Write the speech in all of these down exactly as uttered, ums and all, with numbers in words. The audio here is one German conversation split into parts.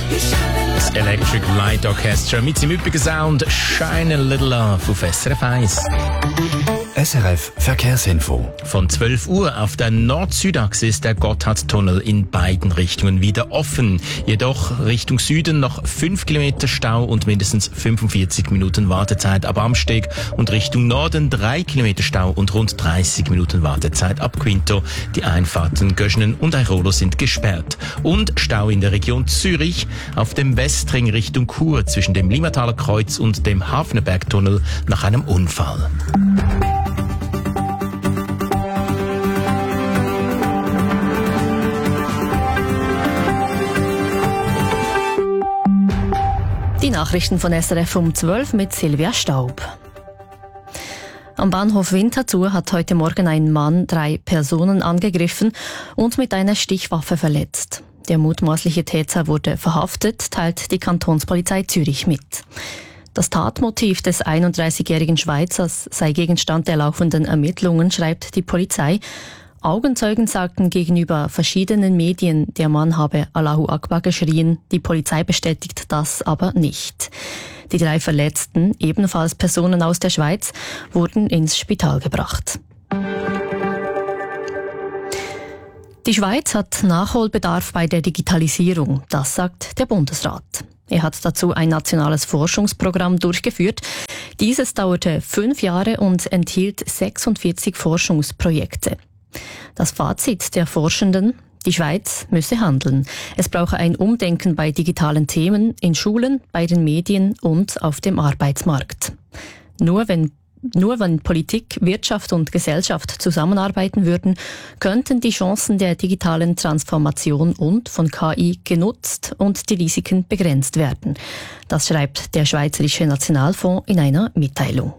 Das Electric Light Orchestra mit seinem üppigen Sound Shine a Little Love auf S R F eins. S R F Verkehrsinfo. Von zwölf Uhr auf der Nord-Süd-Achse ist der Gotthardtunnel in beiden Richtungen wieder offen. Jedoch Richtung Süden noch fünf Kilometer Stau und mindestens fünfundvierzig Minuten Wartezeit ab Amsteg und Richtung Norden drei Kilometer Stau und rund dreißig Minuten Wartezeit ab Quinto. Die Einfahrten Göschenen und Airolo sind gesperrt. Und Stau in der Region Zürich auf dem Westring Richtung Chur zwischen dem Limmataler Kreuz und dem Hafnerbergtunnel nach einem Unfall. Die Nachrichten von S R F um zwölf mit Silvia Staub. Am Bahnhof Winterthur hat heute Morgen ein Mann drei Personen angegriffen und mit einer Stichwaffe verletzt. Der mutmaßliche Täter wurde verhaftet, teilt die Kantonspolizei Zürich mit. Das Tatmotiv des einunddreißigjährigen Schweizers sei Gegenstand der laufenden Ermittlungen, schreibt die Polizei. Augenzeugen sagten gegenüber verschiedenen Medien, der Mann habe Allahu Akbar geschrien. Die Polizei bestätigt das aber nicht. Die drei Verletzten, ebenfalls Personen aus der Schweiz, wurden ins Spital gebracht. Die Schweiz hat Nachholbedarf bei der Digitalisierung, das sagt der Bundesrat. Er hat dazu ein nationales Forschungsprogramm durchgeführt. Dieses dauerte fünf Jahre und enthielt sechsundvierzig Forschungsprojekte. Das Fazit der Forschenden: Die Schweiz müsse handeln. Es brauche ein Umdenken bei digitalen Themen, in Schulen, bei den Medien und auf dem Arbeitsmarkt. Nur wenn, nur wenn Politik, Wirtschaft und Gesellschaft zusammenarbeiten würden, könnten die Chancen der digitalen Transformation und von K I genutzt und die Risiken begrenzt werden. Das schreibt der Schweizerische Nationalfonds in einer Mitteilung.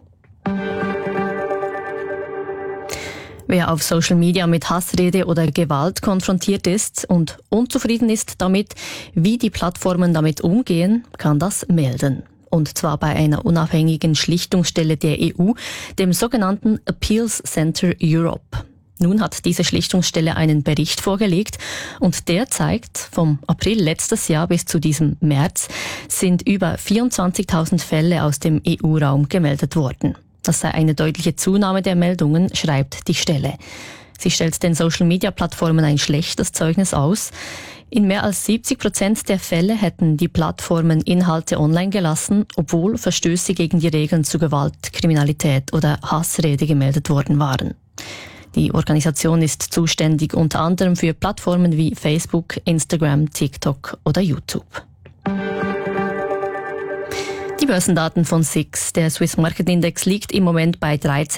Wer auf Social Media mit Hassrede oder Gewalt konfrontiert ist und unzufrieden ist damit, wie die Plattformen damit umgehen, kann das melden. Und zwar bei einer unabhängigen Schlichtungsstelle der E U, dem sogenannten Appeals Center Europe. Nun hat diese Schlichtungsstelle einen Bericht vorgelegt und der zeigt, vom April letztes Jahr bis zu diesem März sind über vierundzwanzigtausend Fälle aus dem E U-Raum gemeldet worden. Das sei eine deutliche Zunahme der Meldungen, schreibt die Stelle. Sie stellt den Social-Media-Plattformen ein schlechtes Zeugnis aus. In mehr als siebzig Prozent der Fälle hätten die Plattformen Inhalte online gelassen, obwohl Verstöße gegen die Regeln zu Gewalt, Kriminalität oder Hassrede gemeldet worden waren. Die Organisation ist zuständig unter anderem für Plattformen wie Facebook, Instagram, TikTok oder YouTube. Die Börsendaten von S I X. Der Swiss Market Index liegt im Moment bei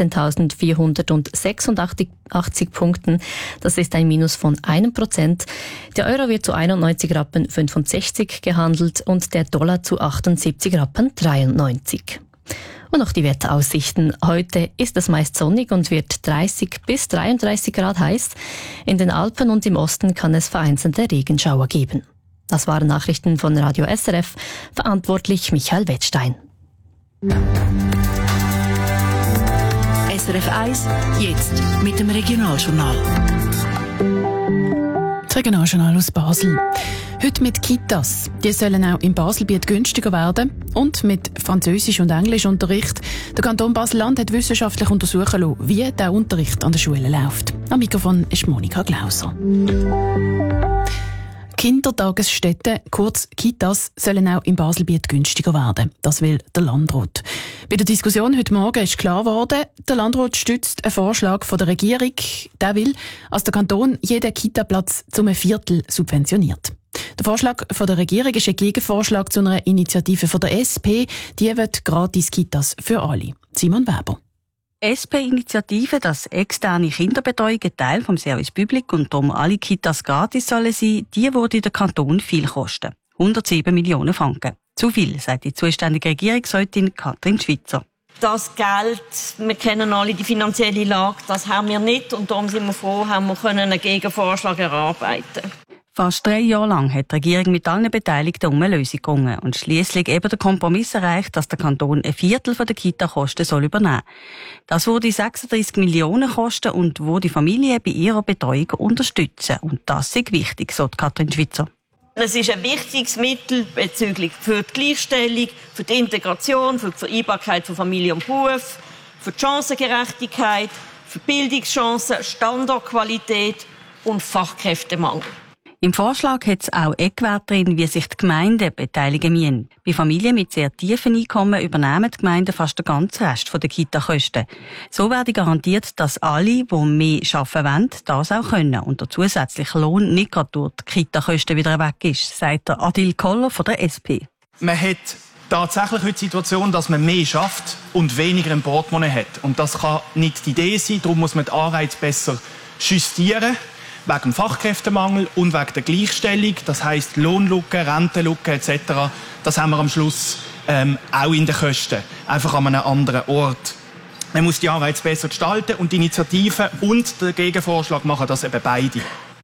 dreizehntausendvierhundertsechsundachtzig Punkten. Das ist ein Minus von einem Prozent. Der Euro wird zu einundneunzig Rappen fünfundsechzig gehandelt und der Dollar zu achtundsiebzig Rappen dreiundneunzig. Und noch die Wetteraussichten. Heute ist es meist sonnig und wird dreißig bis dreiunddreißig Grad heiß. In den Alpen und im Osten kann es vereinzelte Regenschauer geben. Das waren Nachrichten von Radio S R F, verantwortlich Michael Wettstein. S R F eins, jetzt mit dem Regionaljournal. Das Regionaljournal aus Basel. Heute mit Kitas. Die sollen auch im Baselbiet günstiger werden. Und mit Französisch- und Englischunterricht. Der Kanton Basel-Land hat wissenschaftlich untersuchen lassen, wie der Unterricht an der Schule läuft. Am Mikrofon ist Monika Glauser. Kindertagesstätten, kurz Kitas, sollen auch im Baselbiet günstiger werden. Das will der Landrat. Bei der Diskussion heute Morgen ist klar geworden, der Landrat stützt einen Vorschlag von der Regierung. Der will, dass der Kanton jeden Kitaplatz zum ein Viertel subventioniert. Der Vorschlag von der Regierung ist ein Gegenvorschlag zu einer Initiative von der S P. Die will gratis Kitas für alle. Simon Weber. S P-Initiative, dass externe Kinderbetreuung ein Teil vom Service Public und darum alle Kitas gratis sollen sein, die würde der Kanton viel kosten. hundertsieben Millionen Franken. Zu viel, sagt die zuständige Regierungsrätin Katrin Schweizer. Das Geld, wir kennen alle die finanzielle Lage, das haben wir nicht und darum sind wir froh, haben wir einen Gegenvorschlag erarbeiten. Fast drei Jahre lang hat die Regierung mit allen Beteiligten um eine Lösung gerungen und schliesslich eben der Kompromiss erreicht, dass der Kanton ein Viertel der Kita-Kosten soll übernehmen. Das würde sechsunddreißig Millionen kosten und würde die Familie bei ihrer Betreuung unterstützen. Und das ist wichtig, sagt Katrin Schweizer. Es ist ein wichtiges Mittel bezüglich für die Gleichstellung, für die Integration, für die Vereinbarkeit von Familie und Beruf, für die Chancengerechtigkeit, für Bildungschancen, Standortqualität und Fachkräftemangel. Im Vorschlag hat es auch Eckwerte drin, wie sich die Gemeinden beteiligen müssen. Bei Familien mit sehr tiefen Einkommen übernehmen die Gemeinden fast den ganzen Rest der Kita-Kosten. So werde garantiert, dass alle, die mehr arbeiten wollen, das auch können und der zusätzliche Lohn nicht gerade durch die Kita-Kosten wieder weg ist, sagt der Adil Koller von der S P. Man hat tatsächlich heute die Situation, dass man mehr schafft und weniger im Portemonnaie hat. Und das kann nicht die Idee sein, darum muss man die Anreize besser justieren. Wegen dem Fachkräftemangel und wegen der Gleichstellung, das heisst Lohnlücke, Rentenlücke et cetera. Das haben wir am Schluss ähm, auch in den Kosten, einfach an einem anderen Ort. Man muss die Anreize besser gestalten und die Initiative und der Gegenvorschlag machen das eben beide.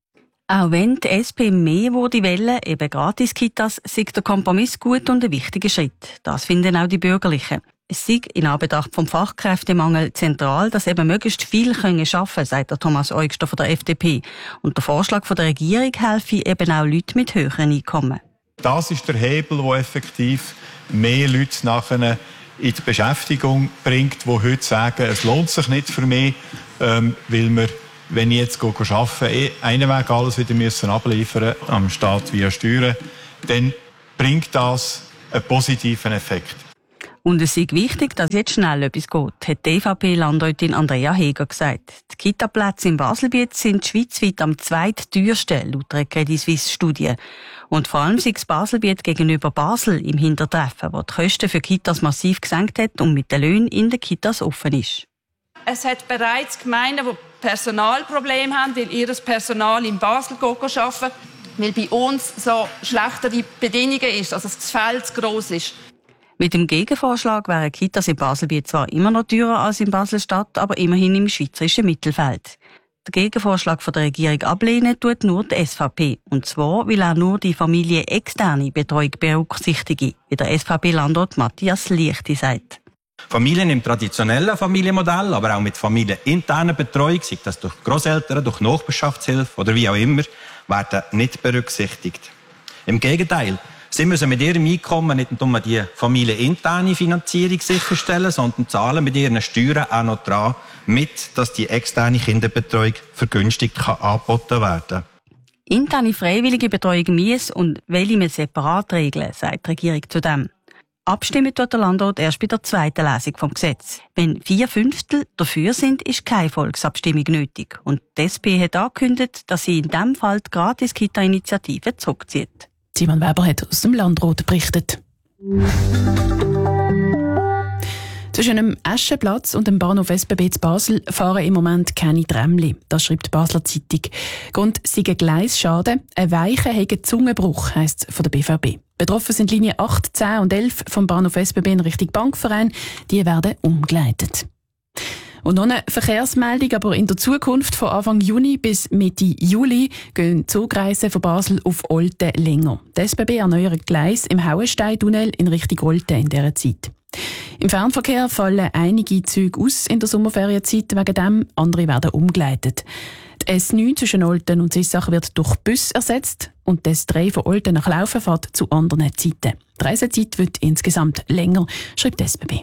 Auch wenn die S P mehr würde wollen, eben Gratis-Kitas, sei der Kompromiss gut und ein wichtiger Schritt. Das finden auch die Bürgerlichen. Es sei in Anbetracht vom Fachkräftemangel zentral, dass eben möglichst viel arbeiten können, sagt der Thomas Eugster von der F D P. Und der Vorschlag von der Regierung helfe eben auch Leuten mit höheren Einkommen. Das ist der Hebel, der effektiv mehr Leute nachher in die Beschäftigung bringt, die heute sagen, es lohnt sich nicht für mich, ähm, weil wir, wenn ich jetzt arbeite, eh einen Weg alles wieder müssen abliefern am Staat via Steuern, dann bringt das einen positiven Effekt. Und es ist wichtig, dass jetzt schnell etwas geht, hat die E V P-Landrätin Andrea Heger gesagt. Die Kita-Plätze in Baselbiet sind schweizweit am zweitteuersten, laut einer Credit Suisse-Studie. Und vor allem sei es Baselbiet gegenüber Basel im Hintertreffen, wo die Kosten für Kitas massiv gesenkt hat und mit den Löhnen in den Kitas offen ist. Es hat bereits Gemeinden, die Personalprobleme haben, weil ihr Personal in Basel arbeiten, weil bei uns so schlechter die Bedingungen ist, also das Feld zu gross ist. Mit dem Gegenvorschlag wären Kitas in Baselbiet zwar immer noch teurer als in Basel-Stadt, aber immerhin im schweizerischen Mittelfeld. Der Gegenvorschlag von der Regierung ablehnen tut nur die S V P. Und zwar will er nur die familienexterne Betreuung berücksichtigen, wie der S V P-Landrat Matthias Liechti sagt. Familien im traditionellen Familienmodell, aber auch mit familieninterner Betreuung, sei das durch Grosseltern, durch Nachbarschaftshilfe oder wie auch immer, werden nicht berücksichtigt. Im Gegenteil, sie müssen mit ihrem Einkommen nicht nur die familieninterne Finanzierung sicherstellen, sondern zahlen mit ihren Steuern auch noch daran mit, dass die externe Kinderbetreuung vergünstigt kann angeboten werden. Interne freiwillige Betreuung muss und will man separat regeln, sagt die Regierung zu dem. Abstimmen tut der Landrat erst bei der zweiten Lesung vom Gesetz. Wenn vier Fünftel dafür sind, ist keine Volksabstimmung nötig. Und die S P hat angekündigt, dass sie in diesem Fall die Gratis-Kita-Initiative zurückzieht. Simon Weber hat aus dem Landrat berichtet. Zwischen dem Aschenplatz und dem Bahnhof S B B zu Basel fahren im Moment keine Tramli. Das schreibt die Basler Zeitung. Grund sei ein Gleisschaden. Ein weicher hege Zungenbruch, heisst es von der B V B. Betroffen sind Linien acht, zehn und elf vom Bahnhof S B B in Richtung Bankverein. Die werden umgeleitet. Und noch eine Verkehrsmeldung, aber in der Zukunft von Anfang Juni bis Mitte Juli gehen Zugreisen von Basel auf Olten länger. Die S B B erneuert Gleis im Hauenstein-Tunnel in Richtung Olten in dieser Zeit. Im Fernverkehr fallen einige Züge aus in der Sommerferienzeit, wegen dem andere werden umgeleitet. Die S neun zwischen Olten und Sissach wird durch Bus ersetzt und die S drei von Olten nach Laufen fährt zu anderen Zeiten. Die Reisezeit wird insgesamt länger, schreibt die S B B.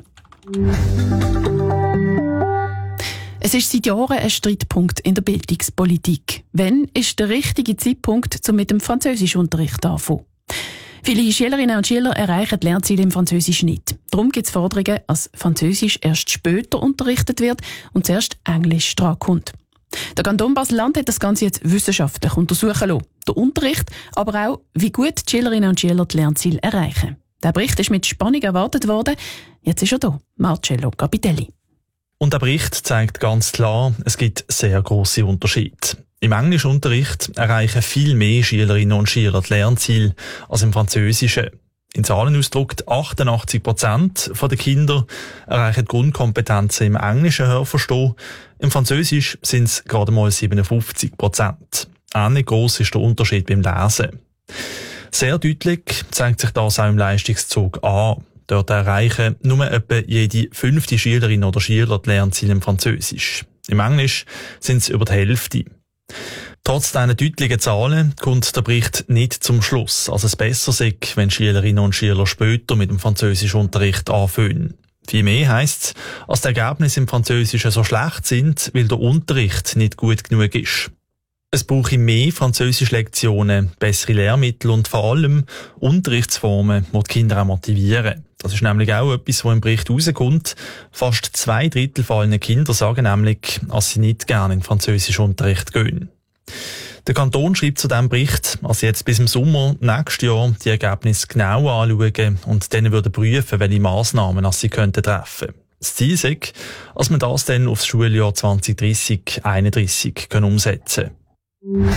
Es ist seit Jahren ein Streitpunkt in der Bildungspolitik. Wann ist der richtige Zeitpunkt, um mit dem Französischunterricht anzufangen? Viele Schülerinnen und Schüler erreichen die Lernziele im Französisch nicht. Darum gibt es Forderungen, dass Französisch erst später unterrichtet wird und zuerst Englisch drankommt. Der Kanton Basel-Land hat das Ganze jetzt wissenschaftlich untersuchen lassen. Der Unterricht, aber auch, wie gut die Schülerinnen und Schüler die Lernziele erreichen. Der Bericht ist mit Spannung erwartet worden. Jetzt ist er da, Marcello Capitelli. Und der Bericht zeigt ganz klar, es gibt sehr grosse Unterschiede. Im Englischunterricht erreichen viel mehr Schülerinnen und Schüler die Lernziele als im Französischen. In Zahlen ausgedrückt, achtundachtzig Prozent der Kinder erreichen die Grundkompetenzen im englischen Hörverstehen. Im Französisch sind es gerade mal siebenundfünfzig Prozent. Ähnlich gross ist der Unterschied beim Lesen. Sehr deutlich zeigt sich das auch im Leistungszug A. Dort erreichen nur etwa jede fünfte Schülerin oder Schüler die Lernziele im Französisch. Im Englisch sind es über die Hälfte. Trotz dieser deutlichen Zahlen kommt der Bericht nicht zum Schluss, als es besser sei, wenn Schülerinnen und Schüler später mit dem Französischunterricht anfangen. Vielmehr heisst es, dass die Ergebnisse im Französischen so schlecht sind, weil der Unterricht nicht gut genug ist. Es brauche mehr Französischlektionen, bessere Lehrmittel und vor allem Unterrichtsformen, die die Kinder auch motivieren. Das ist nämlich auch etwas, was im Bericht rauskommt. Fast zwei Drittel von allen Kindern sagen nämlich, dass sie nicht gerne in den Französischunterricht gehen. Der Kanton schreibt zu diesem Bericht, dass sie jetzt bis im Sommer nächstes Jahr die Ergebnisse genau anschauen und dann würden prüfen, welche Massnahmen sie könnten treffen. Das Ziel ist, dass man das dann aufs Schuljahr zwanzig dreißig einunddreißig umsetzen können.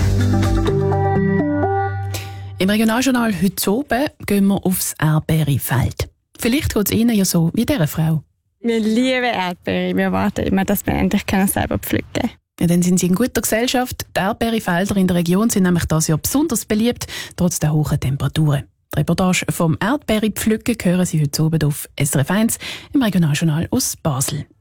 Im Regionaljournal heute oben gehen wir aufs Erdbeerfeld. Vielleicht geht es Ihnen ja so wie dieser Frau. Wir lieben Erdbeere. Wir warten immer, dass wir endlich selber pflücken können. Ja, dann sind Sie in guter Gesellschaft. Die Erdbeerfelder in der Region sind nämlich dieses Jahr besonders beliebt, trotz der hohen Temperaturen. Die Reportage vom Erdbeerpflücken hören Sie heute Abend auf S R F eins im Regionaljournal aus Basel.